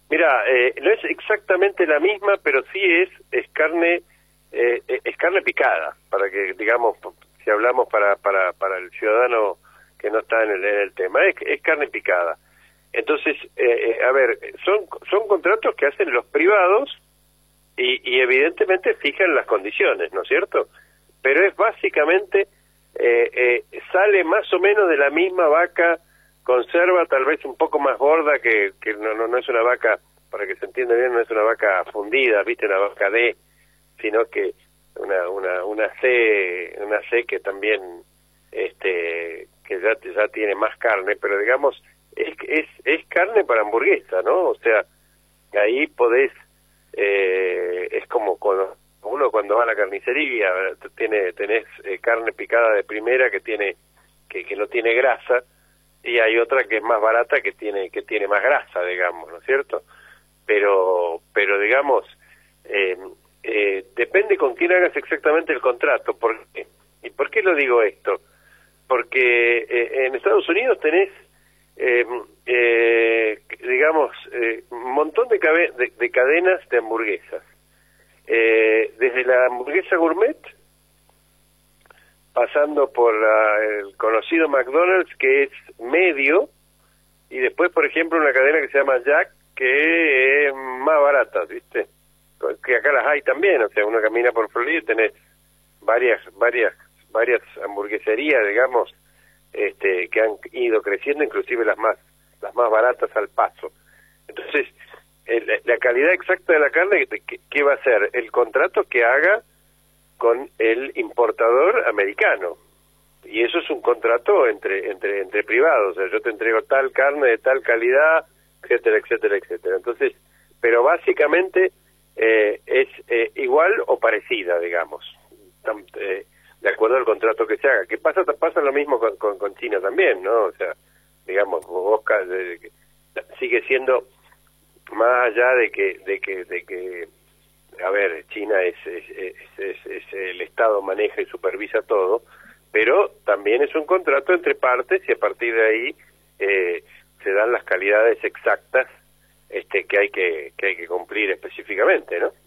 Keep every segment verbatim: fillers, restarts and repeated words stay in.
Mira, eh, no es exactamente la misma, pero sí es, es carne, eh, es carne picada, para que, digamos, si hablamos para, para, para el ciudadano que no está en el, en el tema, es, es carne picada. Entonces, eh, eh, a ver, son, son contratos que hacen los privados y, y evidentemente fijan las condiciones, ¿no es cierto? Pero es básicamente, eh, eh, sale más o menos de la misma vaca, conserva tal vez un poco más gorda, que, que no, no, no es una vaca, para que se entienda bien, no es una vaca fundida, viste, una vaca D, sino que una, una, una C, una C que también, este, que ya, ya tiene más carne, pero digamos, es, es, es carne para hamburguesa, ¿no? O sea, ahí podés, eh, es como cuando uno cuando va a la carnicería, tiene, tenés eh, carne picada de primera que tiene, que, que no tiene grasa, y hay otra que es más barata que tiene que tiene más grasa, digamos, ¿no es cierto? Pero, pero digamos, eh, eh, depende con quién hagas exactamente el contrato. ¿Por qué? ¿Y por qué lo digo esto? Porque eh, en Estados Unidos tenés, eh, eh, digamos, eh, un montón de, cabe de, de cadenas de hamburguesas. Eh, desde la hamburguesa gourmet, pasando por la, el conocido McDonald's, que es medio, y después, por ejemplo, una cadena que se llama Jack, que es más barata, ¿viste? Que acá las hay también, o sea, uno camina por Florida y tenés varias, varias, varias hamburgueserías, digamos, este, que han ido creciendo, inclusive las más, las más baratas al paso. Entonces, el, la calidad exacta de la carne, ¿qué, qué va a ser? El contrato que haga con el importador americano, y eso es un contrato entre entre entre privados, o sea, yo te entrego tal carne de tal calidad, etcétera, etcétera, etcétera. Entonces, pero básicamente eh, es eh, igual o parecida, digamos, eh, de acuerdo al contrato que se haga. Que pasa pasa lo mismo con, con, con China también, ¿no? O sea, digamos, vos, eh, sigue siendo, más allá de que de que de que a ver, China es, es, es, es, es el Estado maneja y supervisa todo, pero también es un contrato entre partes y a partir de ahí eh, se dan las calidades exactas este, que hay que, que hay que cumplir específicamente, ¿no?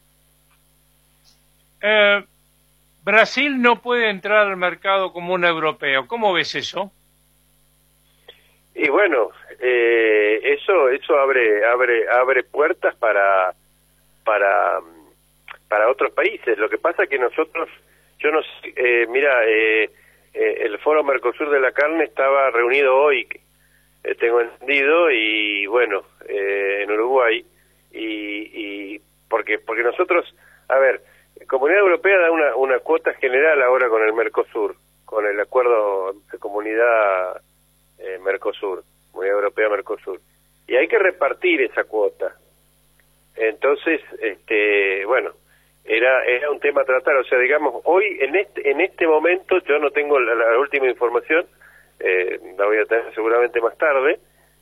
Eh, Brasil no puede entrar al mercado común europeo. ¿Cómo ves eso? Y bueno, eh, eso eso abre abre abre puertas para para para otros países. Lo que pasa es que nosotros, yo no sé, eh, mira, eh, eh, el Foro Mercosur de la Carne estaba reunido hoy, eh, tengo entendido, y bueno, eh, en Uruguay, y, y porque porque nosotros, a ver, la Comunidad Europea da una, una cuota general ahora con el Mercosur, con el acuerdo de comunidad eh, Mercosur, Comunidad Europea-Mercosur, y hay que repartir esa cuota. Entonces, este, bueno, era era un tema a tratar, o sea, digamos, hoy en este en este momento yo no tengo la, la última información, eh, la voy a tener seguramente más tarde,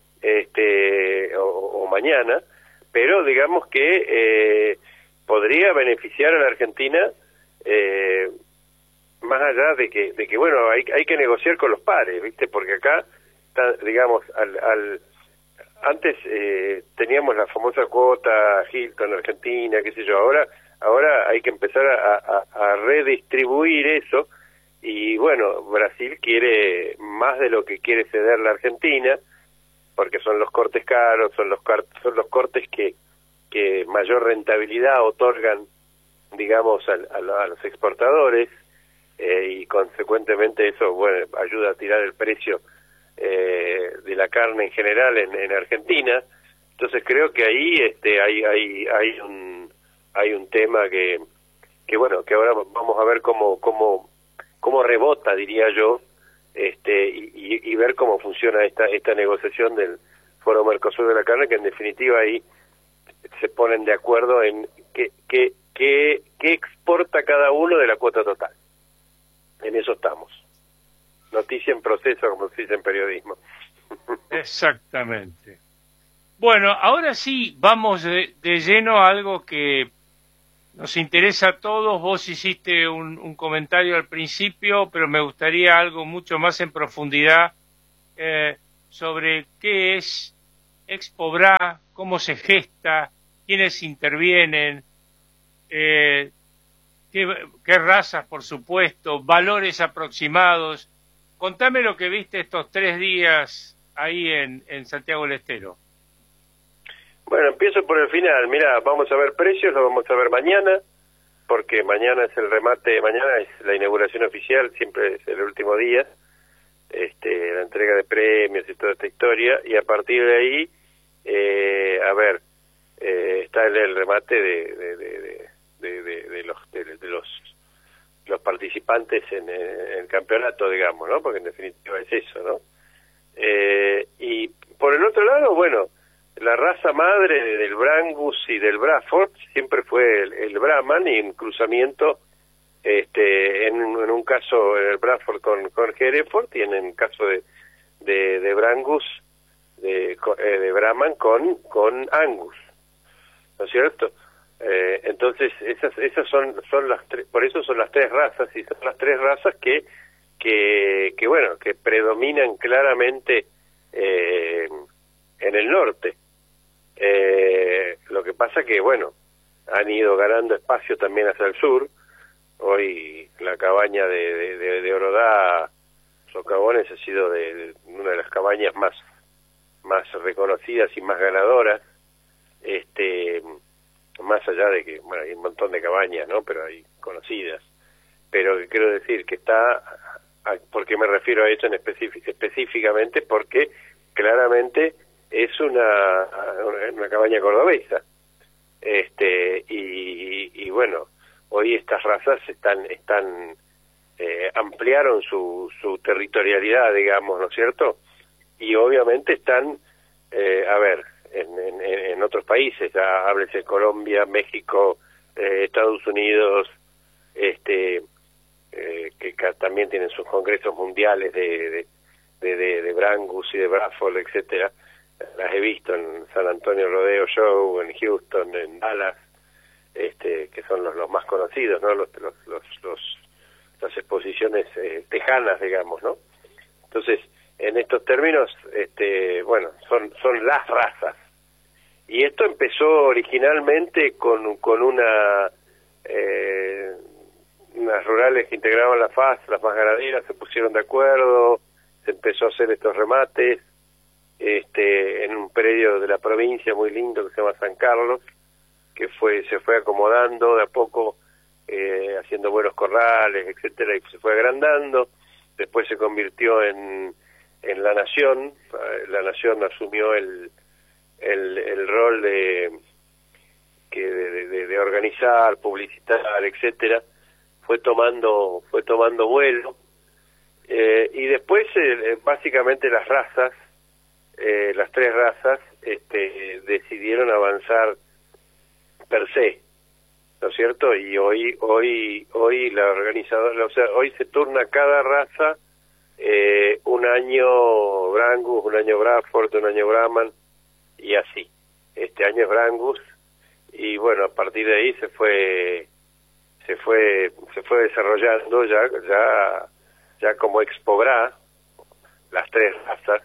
este o, o mañana, pero digamos que eh, podría beneficiar a la Argentina, eh, más allá de que de que bueno, hay hay que negociar con los pares, ¿viste? Porque acá está, digamos, al, al antes eh, teníamos la famosa cuota Hilton Argentina, qué sé yo, ahora ahora hay que empezar a, a, a redistribuir eso, y bueno, Brasil quiere más de lo que quiere ceder la Argentina, porque son los cortes caros, son los son los cortes que que mayor rentabilidad otorgan, digamos, a, a, a los exportadores, eh, y consecuentemente eso, bueno, ayuda a tirar el precio Eh, de la carne en general en, en Argentina. Entonces creo que ahí este hay hay hay un hay un tema que que bueno, que ahora vamos a ver cómo cómo cómo rebota, diría yo, este y, y, y ver cómo funciona esta esta negociación del Foro Mercosur de la Carne, que en definitiva ahí se ponen de acuerdo en qué qué qué qué exporta cada uno de la cuota total. En eso estamos. Noticia en proceso, como se dice en periodismo. Exactamente. Bueno, ahora sí, vamos de, de lleno a algo que nos interesa a todos. Vos hiciste un, un comentario al principio, pero me gustaría algo mucho más en profundidad eh, sobre qué es Expobra, cómo se gesta, quiénes intervienen, eh, qué, qué razas, por supuesto, valores aproximados. Contame lo que viste estos tres días ahí en, en Santiago del Estero. Bueno, empiezo por el final. Mira, vamos a ver precios, lo vamos a ver mañana, porque mañana es el remate, mañana es la inauguración oficial, siempre es el último día, este, la entrega de premios y toda esta historia, y a partir de ahí, eh, a ver, eh, está el, el remate de, de, de, de, de, de los de, de los los participantes en, en el campeonato, digamos, ¿no? Porque en definitiva es eso, ¿no? Eh, y por el otro lado, bueno, la raza madre del Brangus y del Braford siempre fue el, el Brahman, y en cruzamiento, este, en, en un caso el Braford con, con Hereford, y en el caso de, de, de Brangus, de, eh, de Brahman con, con Angus, ¿no es cierto? Eh, entonces esas esas son son las tres, por eso son las tres razas, y son las tres razas que que que bueno, que predominan claramente eh, en el norte. Eh, lo que pasa que bueno, han ido ganando espacio también hacia el sur. Hoy la cabaña de de, de, de Orodá, Socavones, ha sido de, de una de las cabañas más más reconocidas y más ganadoras, este más allá de que, bueno, hay un montón de cabañas, ¿no? Pero hay conocidas. Pero quiero decir que está, a, ¿por qué me refiero a esto en específic, específicamente? Porque claramente es una, una cabaña cordobesa. Este, y, y bueno, hoy estas razas están, están, eh, ampliaron su, su territorialidad, digamos, ¿no es cierto? Y obviamente están, eh, a ver, En, en, en otros países, ya háblese Colombia, México, eh, Estados Unidos, este, eh, que también tienen sus congresos mundiales de de, de, de, de Brangus y de Braford, etcétera. Las he visto en San Antonio Rodeo Show, en Houston, en Dallas, este, que son los, los más conocidos, ¿no? Los, los, los, los las exposiciones eh, tejanas, digamos, ¿no? Entonces, en estos términos, este, bueno, son son las razas. Y esto empezó originalmente con con una eh, unas rurales que integraban la F A S, las más ganaderas, se pusieron de acuerdo, se empezó a hacer estos remates, este, en un predio de la provincia muy lindo que se llama San Carlos, que fue se fue acomodando de a poco, eh, haciendo buenos corrales, etcétera, y se fue agrandando. Después se convirtió en en La Nación. La Nación asumió el el, el rol de que de, de, de organizar, publicitar, etcétera. Fue tomando fue tomando vuelo, eh, y después eh, básicamente las razas, eh, las tres razas, este, decidieron avanzar per se, ¿no es cierto? Y hoy hoy hoy la organizadora, o sea, hoy se turna cada raza. Eh, un año Brangus, un año Braford, un año Brahman, y así. Este año es Brangus, y bueno, a partir de ahí se fue se fue se fue desarrollando ya ya ya como Expobra las tres razas,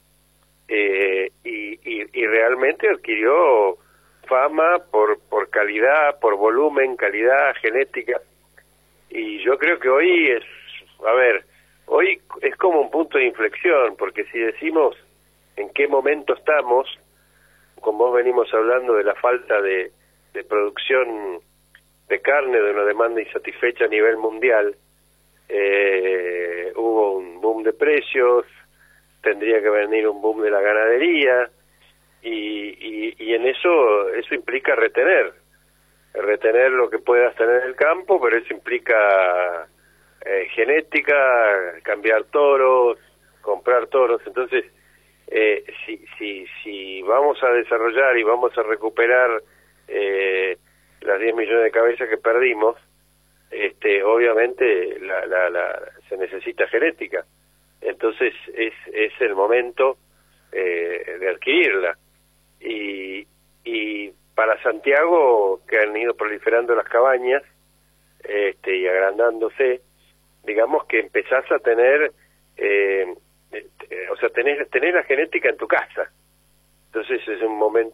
eh, y, y y realmente adquirió fama por por calidad, por volumen, calidad, genética, y yo creo que hoy es, a ver, hoy es como un punto de inflexión, porque si decimos en qué momento estamos, como vos venimos hablando de la falta de, de producción de carne, de una demanda insatisfecha a nivel mundial, eh, hubo un boom de precios, tendría que venir un boom de la ganadería, y, y, y en eso eso implica retener, retener lo que puedas tener en el campo, pero eso implica Eh, genética, cambiar toros, comprar toros. Entonces, eh, si si si vamos a desarrollar y vamos a recuperar eh, las diez millones de cabezas que perdimos, este, obviamente la, la, la, se necesita genética. Entonces es es el momento eh, de adquirirla. Y y para Santiago, que han ido proliferando las cabañas, este, y agrandándose, digamos que empezás a tener, eh, eh, o sea, tenés, tenés la genética en tu casa, Entonces es un momento